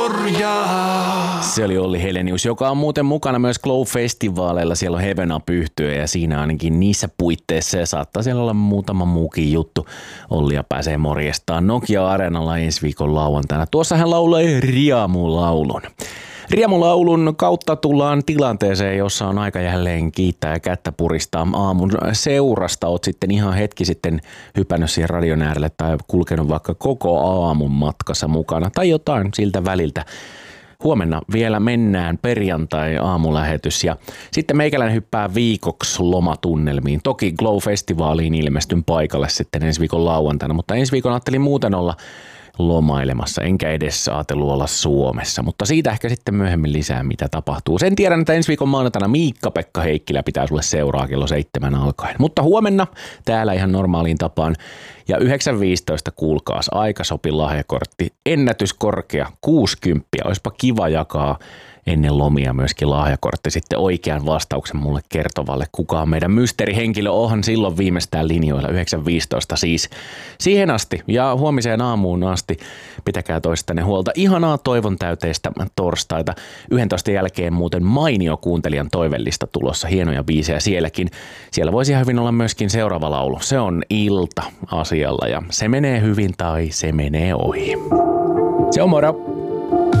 Se oli Olli Helenius, joka on muuten mukana myös Glow-festivaaleilla. Siellä on Heaven Up -yhtye ja siinä ainakin niissä puitteissa ja saattaa siellä olla muutama muukin juttu. Ollia pääsee morjestaan Nokia-areenalla ensi viikon lauantaina. Tuossa hän laulaa Riamu-laulun. Riemulaulun kautta tullaan tilanteeseen, jossa on aika jälleen kiittää ja kättä puristaa aamun seurasta. Oot sitten ihan hetki sitten hypännyt siihen radion äärelle tai kulkenut vaikka koko aamun matkassa mukana tai jotain siltä väliltä. Huomenna vielä mennään perjantai-aamulähetys ja sitten meikäläinen hyppää viikoksi lomatunnelmiin. Toki Glow-festivaaliin ilmestyn paikalle sitten ensi viikon lauantaina, mutta ensi viikon ajattelin muuten olla lomailemassa, enkä edes ajatellut olla Suomessa, mutta siitä ehkä sitten myöhemmin lisää, mitä tapahtuu. Sen tiedän, että ensi viikon maanantaina Miikka-Pekka Heikkilä pitää sulle seuraa kello 7 alkaen. Mutta huomenna täällä ihan normaaliin tapaan ja 9.15 kuulkaas aikasopi lahjakortti. Ennätyskorkea 60. Olisipa kiva jakaa ennen lomia myöskin lahjakortti sitten oikean vastauksen mulle kertovalle, kuka on meidän mysteerihenkilö. Onhan silloin viimeistään linjoilla 9.15 siis. Siihen asti ja huomiseen aamuun asti pitäkää toistanne huolta. Ihanaa toivon täyteistä torstaita. 11 jälkeen muuten mainio kuuntelijan toivellista tulossa. Hienoja biisejä sielläkin. Siellä voisi hyvin olla myöskin seuraava laulu. Se on Ilta asialla ja se menee hyvin tai se menee ohi. Se on moro!